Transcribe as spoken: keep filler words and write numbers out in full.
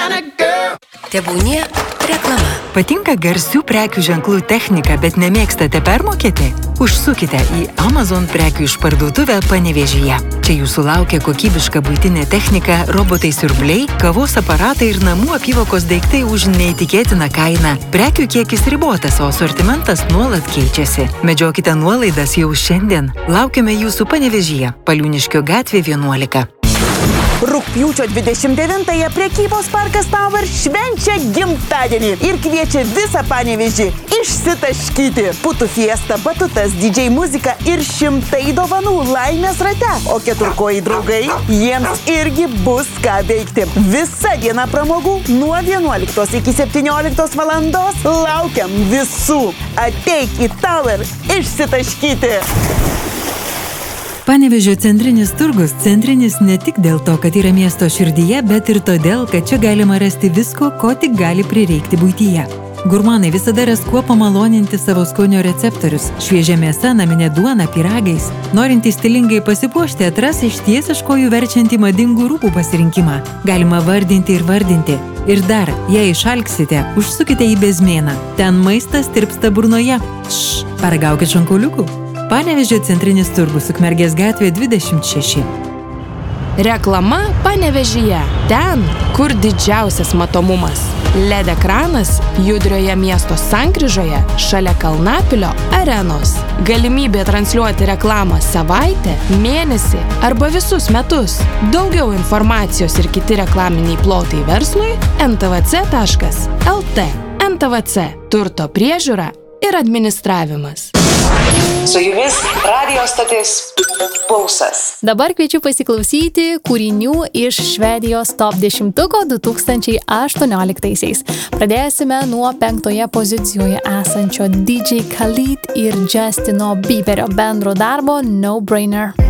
Tebūnie reklama. Patinka garsių prekių ženklų technika, bet nemėgstate permokėti? Užsukite į Amazon prekių išparduotuvę Panevėžyje. Čia jūsų laukia kokybiška buitinė technika, robotai siurbliai, kavos aparatai ir namų apyvokos daiktai už neįtikėtiną kainą. Prekių kiekis ribotas, o asortimentas nuolat keičiasi. Medžiokite nuolaidas jau šiandien. Laukiame jūsų Panevėžyje, Paliūniškio gatvė vienuolika. Rugpjūčio dvidešimt devintąją prekybos parkas Tower švenčia gimtadienį ir kviečia visą Panevėžį išsitaškyti. Putų fiesta, batutas, D J muzika ir šimtai dovanų laimės rate. O keturkojai draugai, jiems irgi bus ką veikti. Visa diena pramogų nuo vienuoliktos iki septynioliktos valandos. Laukiam visų. Ateik į Tower išsitaškyti. Panevėžio centrinis turgus centrinis ne tik dėl to, kad yra miesto širdyje, bet ir todėl, kad čia galima rasti visko, ko tik gali prireikti buityje. Gurmanai visada ras kuo pamaloninti savo skonio receptorius. Šviežia mėsa, naminė duona, pyragais. Norintys stilingai pasipuošti atras išties iš kojų verčiantį madingų rūbų pasirinkimą. Galima vardinti ir vardinti. Ir dar, jei išalksite, užsukite į Bezmėną. Ten maistas tirpsta burnoje. Šš, paragaukit šonkauliukų. Panevėžio centrinis turgus, Ukmergės gatvė dvidešimt šeši. Reklama Panevėžyje. Ten, kur didžiausias matomumas. L E D ekranas judrioje miesto sankryžoje šalia Kalnapilio arenos. Galimybė transliuoti reklamą savaitę, mėnesį arba visus metus. Daugiau informacijos ir kiti reklaminiai plotai verslui en te ve ce taškas el te. en te ve ce – turto priežiūra ir administravimas. Su jumis radijo stotis Pulsas. Dabar kviečiu pasiklausyti kūrinių iš Švedijos top dešimtuko du tūkstančiai aštuonioliktaisiais. Pradėsime nuo penktoje pozicijoje esančio D J Khalid ir Justino Bieberio bendro darbo No Brainer.